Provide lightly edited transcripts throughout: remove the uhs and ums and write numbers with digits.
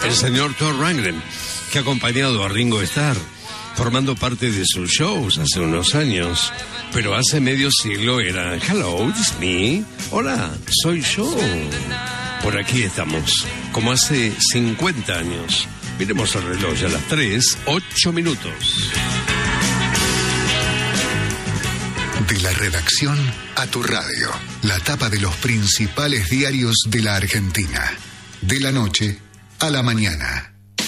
El señor Thor Rangren, que ha acompañado a Ringo Starr, formando parte de sus shows hace unos años, pero hace medio siglo era "Hello, it's me". Hola, soy yo. Por aquí estamos, como hace 50 años. Miremos el reloj, ya a las 3:08. De la redacción a tu radio, la tapa de los principales diarios de la Argentina. De la noche a la mañana.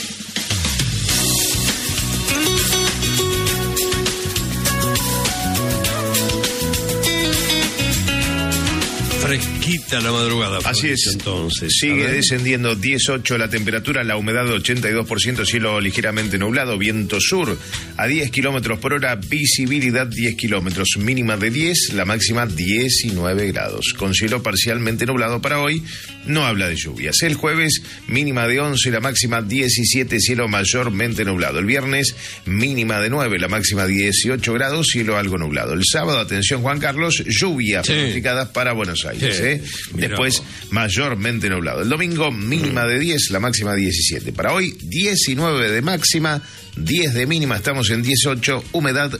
Fresquita la madrugada. Así es. Entonces, sigue descendiendo 18 la temperatura, la humedad 82%, cielo ligeramente nublado, viento sur a 10 kilómetros por hora, visibilidad 10 kilómetros, mínima de 10, la máxima 19 grados. Con cielo parcialmente nublado para hoy, no habla de lluvias. El jueves, mínima de 11, la máxima 17, cielo mayormente nublado. El viernes, mínima de 9, la máxima 18 grados, cielo algo nublado. El sábado, atención Juan Carlos, lluvias pronosticadas para Buenos Aires. Después mayormente nublado. El domingo mínima de 10, la máxima 17. Para hoy 19 de máxima, 10 de mínima, estamos en 18, humedad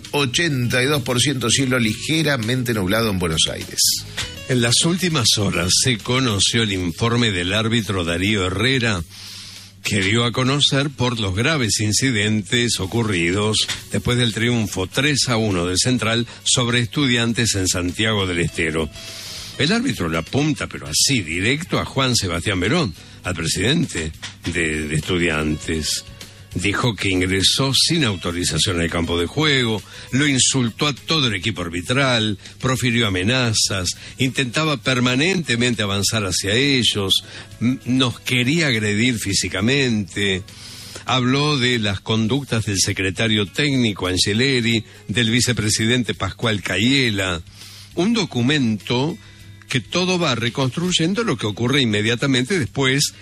82%, cielo ligeramente nublado en Buenos Aires. En las últimas horas se conoció el informe del árbitro Darío Herrera, que dio a conocer por los graves incidentes ocurridos después del triunfo 3-1 del Central sobre Estudiantes en Santiago del Estero. El árbitro le apunta, pero así, directo a Juan Sebastián Verón, al presidente de Estudiantes. Dijo que ingresó sin autorización al campo de juego, lo insultó a todo el equipo arbitral, profirió amenazas, intentaba permanentemente avanzar hacia ellos, nos quería agredir físicamente. Habló de las conductas del secretario técnico Angeleri, del vicepresidente Pascual Cayela. Un documento que todo va reconstruyendo lo que ocurre inmediatamente después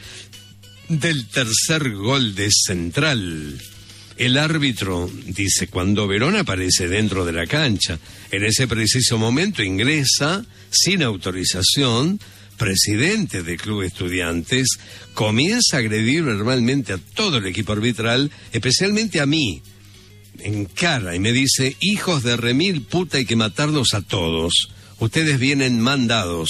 del tercer gol de Central. El árbitro dice, cuando Verón aparece dentro de la cancha, en ese preciso momento ingresa sin autorización, presidente del Club Estudiantes, comienza a agredir verbalmente a todo el equipo arbitral, especialmente a mí, en cara, y me dice, hijos de remil puta, hay que matarlos a todos. Ustedes vienen mandados.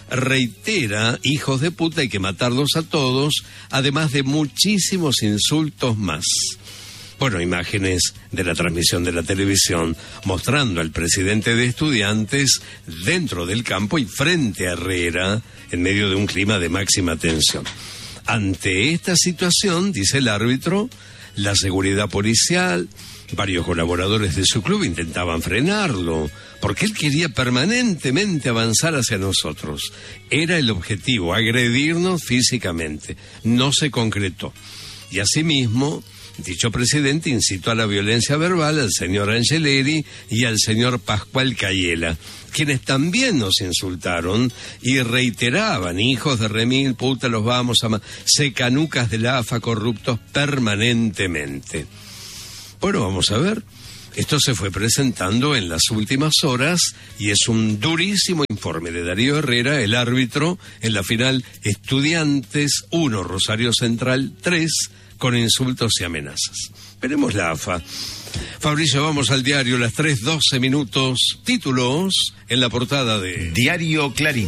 Reitera, hijos de puta, hay que matarlos a todos, además de muchísimos insultos más. Bueno, imágenes de la transmisión de la televisión mostrando al presidente de Estudiantes dentro del campo y frente a Herrera en medio de un clima de máxima tensión. Ante esta situación, dice el árbitro, la seguridad policial, varios colaboradores de su club intentaban frenarlo, porque él quería permanentemente avanzar hacia nosotros. Era el objetivo, agredirnos físicamente. No se concretó. Y asimismo, dicho presidente incitó a la violencia verbal al señor Angeleri y al señor Pascual Cayela, quienes también nos insultaron y reiteraban, hijos de remil puta, los vamos a secanucas de la AFA, corruptos permanentemente. Bueno, vamos a ver. Esto se fue presentando en las últimas horas y es un durísimo informe de Darío Herrera, el árbitro, en la final Estudiantes 1, Rosario Central 3, con insultos y amenazas. Veremos la AFA. Fabricio, vamos al diario, las 3:12, títulos en la portada de Diario Clarín.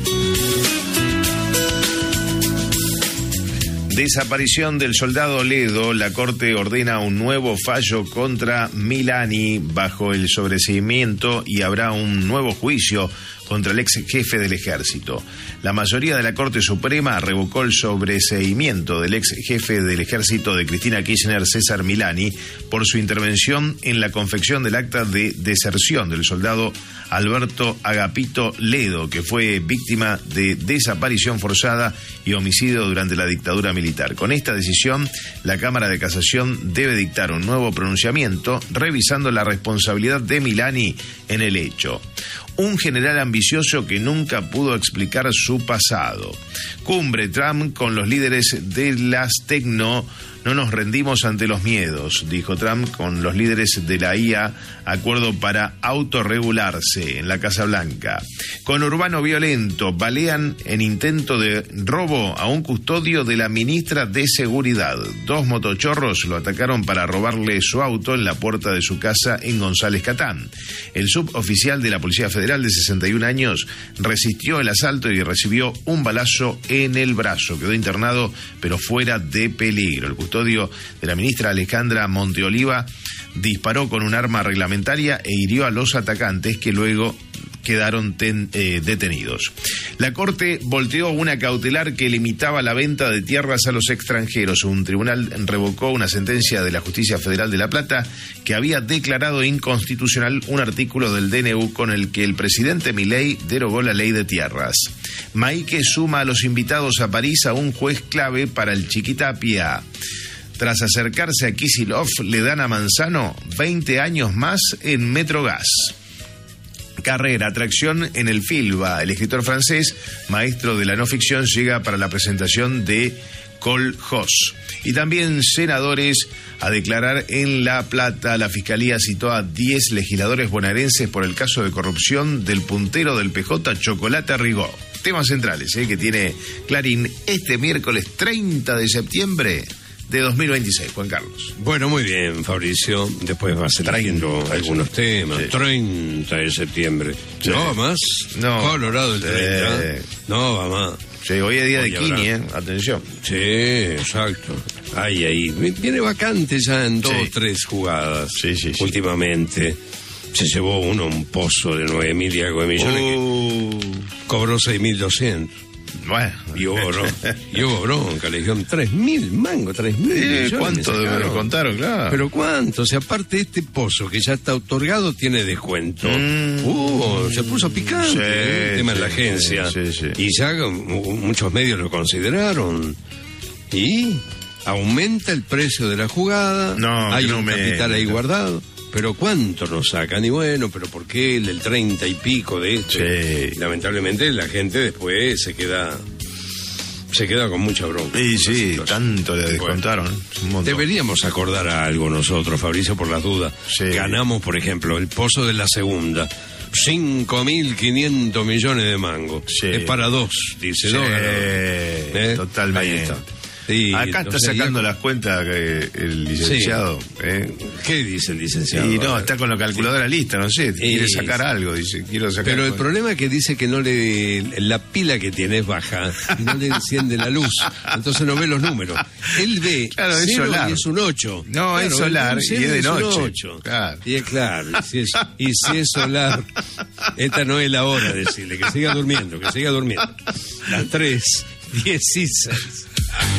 Desaparición del soldado Ledo, la Corte ordena un nuevo fallo contra Milani bajo el sobreseimiento y habrá un nuevo juicio contra el ex jefe del ejército. La mayoría de la Corte Suprema revocó el sobreseimiento del ex jefe del ejército de Cristina Kirchner, César Milani, por su intervención en la confección del acta de deserción del soldado Alberto Agapito Ledo, que fue víctima de desaparición forzada y homicidio durante la dictadura militar. Con esta decisión, la Cámara de Casación debe dictar un nuevo pronunciamiento revisando la responsabilidad de Milani en el hecho. Un general ambicioso que nunca pudo explicar su pasado. Cumbre Trump con los líderes de las tecno. No nos rendimos ante los miedos, dijo Trump con los líderes de la IA, acuerdo para autorregularse en la Casa Blanca. Con urbano violento, balean en intento de robo a un custodio de la ministra de Seguridad. 2 motochorros lo atacaron para robarle su auto en la puerta de su casa en González Catán. El suboficial de la Policía Federal de 61 años resistió el asalto y recibió un balazo en el brazo. Quedó internado, pero fuera de peligro. El custodio de la ministra Alejandra Monteoliva disparó con un arma reglamentaria e hirió a los atacantes, que luego quedaron detenidos. La Corte volteó una cautelar que limitaba la venta de tierras a los extranjeros. Un tribunal revocó una sentencia de la Justicia Federal de La Plata que había declarado inconstitucional un artículo del DNU con el que el presidente Milei derogó la ley de tierras. Maique suma a los invitados a París a un juez clave para el Chiquitapia. Tras acercarse a Kicillof, le dan a Manzano 20 años más en Metrogas. Carrera, atracción en el Filba. El escritor francés, maestro de la no ficción, llega para la presentación de Col Hoss. Y también senadores a declarar en La Plata. La Fiscalía citó a 10 legisladores bonaerenses por el caso de corrupción del puntero del PJ, Chocolate Rigó. Temas centrales que tiene Clarín este miércoles 30 de septiembre de 2026, Juan Carlos. Bueno, muy bien, Fabricio. Después vas trayendo algunos temas. Sí. 30 de septiembre. Sí. ¿No va más? No. Colorado el 30. No va más. Sí, hoy es día de Kini, atención. Sí, exacto. Ahí. Viene vacante ya en 2 o 3 jugadas. Sí. Últimamente. Se llevó uno un pozo de 9.000 y algo de millones que cobró 6.200. Bueno. Y hubo bronca, le dijeron 3.000 mangos, 3.000 millones. ¿Cuánto me lo contaron? Claro. Pero cuánto, o sea, aparte este pozo que ya está otorgado tiene descuento. Se puso picante el tema en la agencia. Sí. Y ya muchos medios lo consideraron. Y aumenta el precio de la jugada. Hay un capital ahí guardado. Pero ¿cuánto nos sacan? Y bueno, ¿pero por qué el del 30 y pico de este? Sí. Lamentablemente la gente después se queda con mucha bronca. Sí, tanto le descontaron. Bueno, deberíamos acordar a algo nosotros, Fabricio, por las dudas. Sí. Ganamos, por ejemplo, el pozo de la segunda. 5.500 millones de mangos. Sí. Es para 2, dice. Sí, totalmente. Ahí está. Sí, acá está sacando las cuentas el licenciado. Sí. ¿Qué dice el licenciado? Y no, está con la calculadora lista, no sé, quiere sacar algo, dice, quiero sacar. Pero el problema es que dice que la pila que tiene es baja, y no le enciende la luz, entonces no ve los números. Él ve, claro, es solar. Y es un 8. No, claro, es solar y es de noche. Claro. Y es claro, y si es solar, esta no es la hora de decirle que siga durmiendo. Las 3:16.